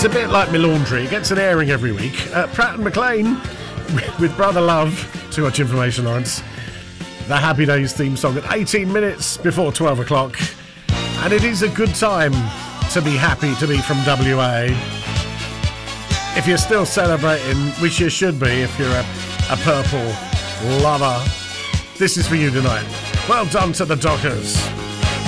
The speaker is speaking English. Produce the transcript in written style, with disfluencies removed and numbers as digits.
It's a bit like my laundry. It gets an airing every week. Pratt and McLean with Brother Love. Too much information, Lawrence. The Happy Days theme song at 18 minutes before 12 o'clock. And it is a good time to be happy to be from WA. If you're still celebrating, which you should be if you're a purple lover, this is for you tonight. Well done to the Dockers.